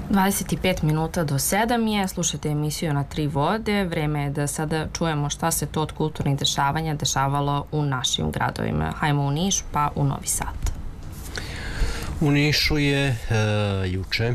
25 minuta do 7 je, slušate emisiju Na tri vode, vreme je da sada čujemo šta se to od kulturnih dešavanja dešavalo u našim gradovima. Hajmo u Niš pa u Novi Sad. U Nišu je juče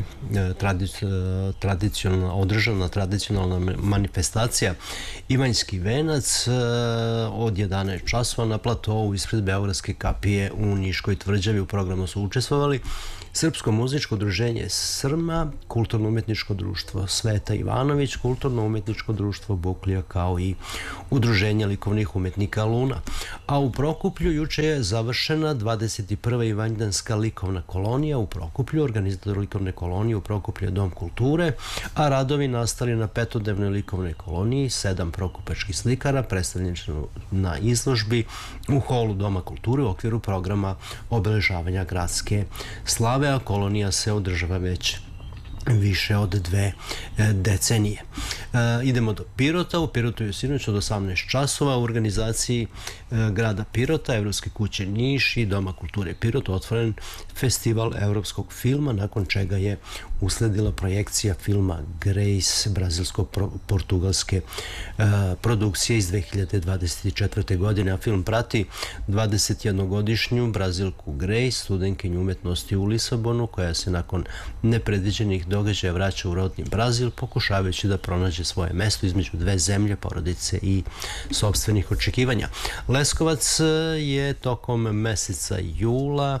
održana tradicionalna manifestacija Ivanjski venac od 11 časova na platovu ispred Beogradske kapije u Niškoj tvrđavi. U programu su učestvovali Srpsko muzičko udruženje Srma, Kulturno-umetničko društvo Sveta Ivanović, Kulturno-umetničko društvo Buklija, kao i Udruženje likovnih umetnika Luna. A u Prokuplju juče je završena 21. Ivanjdanska likovna kolonija u Prokuplju. Organizator likovne kolonije u Prokuplju je Dom kulture, a radovi nastali na petodnevnoj likovnoj koloniji. 7 prokupačkih slikara predstavljeni na izložbi u holu Doma kulture u okviru programa obeležavanja gradske slave, a kolonija se održava već više od 2 decenije. Idemo do Pirota. U Pirotu je sinoć od 18 časova u organizaciji grada Pirota, Evropske kuće Niš i Doma kulture Pirot otvoren festival evropskog filma, nakon čega je usledila projekcija filma Grace, brazilsko-portugalske produkcije iz 2024. godine, a film prati 21-godišnju Brazilku Grace, studentkinju umetnosti u Lisabonu, koja se nakon nepredviđenih događaja vraća u rodni Brazil, pokušavajući da pronađe svoje mesto između dve zemlje, porodice i sopstvenih očekivanja. Leskovac je tokom meseca jula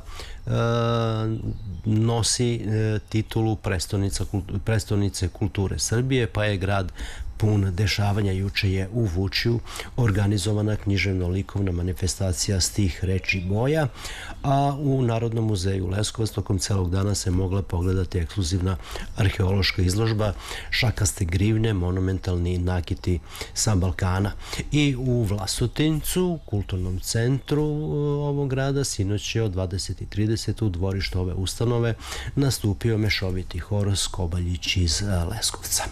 nosi titulu prestonice kulture Srbije, pa je grad pun dešavanja. Juče je u Vučju organizovana književno-likovna manifestacija Stih, reči, boja, a u Narodnom muzeju Leskovac tokom celog dana se mogla pogledati ekskluzivna arheološka izložba Šakaste grivne, monumentalni nakiti sa Balkana. I u Vlasotincu, kulturnom centru ovog grada, sinoć je od 20:30 u dvorištu ove ustanove nastupio mešoviti hor Skobaljić iz Leskovca.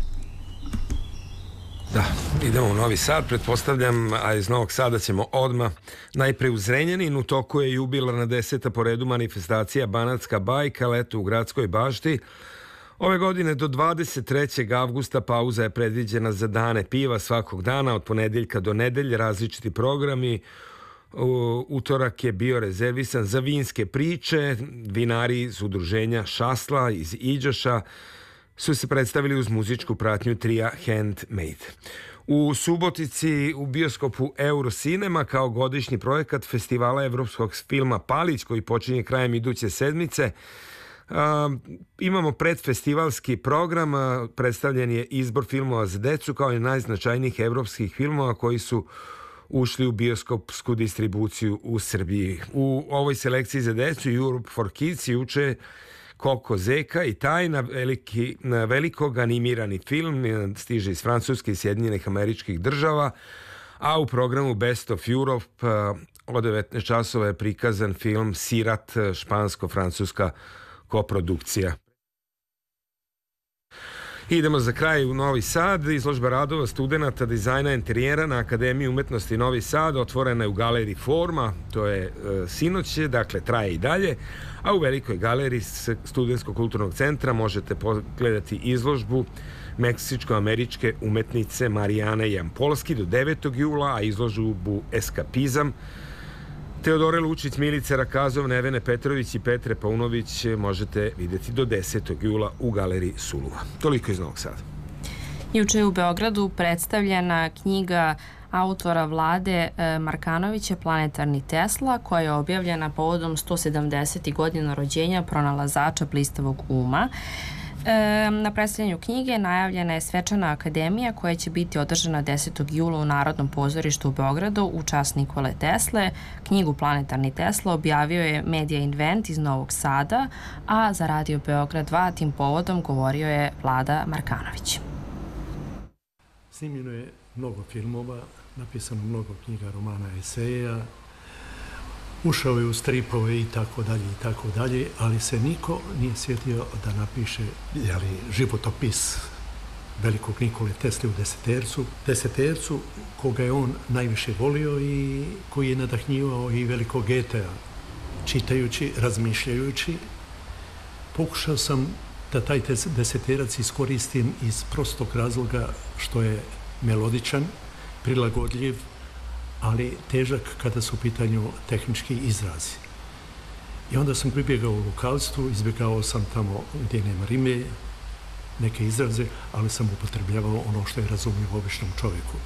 Da, idemo u Novi Sad, pretpostavljam, a iz Novog Sada ćemo odmah. Najpre u Zrenjaninu, u toku je jubilarna 10. po redu manifestacija Banatska bajka, leto u Gradskoj bašti. Ove godine do 23. avgusta pauza je predviđena za dane piva svakog dana, od ponedeljka do nedelje, različiti programi. Utorak je bio rezervisan za vinske priče. Vinari iz udruženja Šasla iz Iđoša su se predstavili uz muzičku pratnju trija Handmade. U Subotici u bioskopu Eurocinema kao godišnji projekat festivala evropskog filma Palić, koji počinje krajem iduće sedmice, imamo predfestivalski program. Predstavljen je izbor filmova za decu kao i najznačajnijih evropskih filmova koji su ušli u bioskopsku distribuciju u Srbiji. U ovoj selekciji za decu Europe for Kids juče Koko Zeka i Tajna, velikog animirani film, stiže iz Francuske i Sjedinjenih Američkih Država, a u programu Best of Europe od 19 časova je prikazan film Sirat, špansko-francuska koprodukcija. Idemo za kraj u Novi Sad. Izložba radova studenata dizajna interijera na Akademiji umetnosti Novi Sad otvorena je u galeriji Forma, to je sinoć, dakle traje i dalje, a u velikoj galeriji Studentskog kulturnog centra možete pogledati izložbu meksičko-američke umetnice Marijane Jampolski do 9. jula, a izložbu Eskapizam Teodore Lučić, Milice Rakazov, Nevene Petrović i Petre Paunović možete vidjeti do 10. jula u galeriji Suluva. Toliko iz Novog Sada. Juče je u Beogradu predstavljena knjiga autora Vlade Markanovića Planetarni Tesla, koja je objavljena povodom 170. godina rođenja pronalazača blistavog uma. Na predstavljanju knjige najavljena je svečana akademija koja će biti održana 10. jula u Narodnom pozorištu u Beogradu u čast Nikole Tesle. Knjigu Planetarni Tesla objavio je Media Invent iz Novog Sada, a za Radio Beograd 2 tim povodom govorio je Vlada Markanović. Snimljeno je mnogo filmova, napisano mnogo knjiga, romana, eseja, ušao je u stripove i tako dalje, ali se niko nije sjetio da napiše životopis velikog Nikole Tesle u Desetercu, koga je on najviše volio i koji je nadahnjivao i velikog Goethea. Čitajući, razmišljajući, pokušao sam da taj deseterac iskoristim iz prostog razloga što je melodičan, prilagodljiv, ali težak kada su u pitanju tehnički izrazi. I onda sam pribjegao u lokalstvu, izbjegao sam tamo gdje nema rime, neke izraze, ali sam upotrebljavao ono što je razumljivo običnom čovjeku.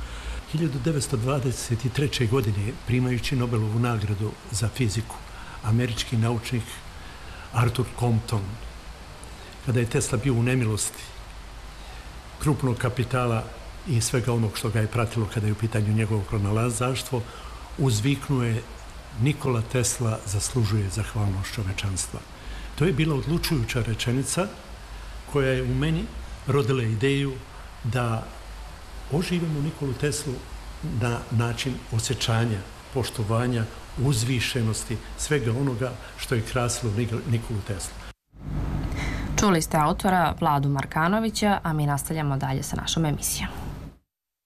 1923. godine, primajući Nobelovu nagradu za fiziku, američki naučnik Arthur Compton, kada je Tesla bio u nemilosti krupnog kapitala i svega onog što ga je pratilo kada je u pitanju njegovo pronalazaštvo, uzviknuo je: Nikola Tesla zaslužuje zahvalnost čovečanstva. To je bila odlučujuća rečenica koja je u meni rodila ideju da oživimo Nikolu Teslu na način osjećanja, poštovanja, uzvišenosti, svega onoga što je krasilo Nikolu Teslu. Čuli ste autora Vladu Markanovića, a mi nastavljamo dalje sa našom emisijom.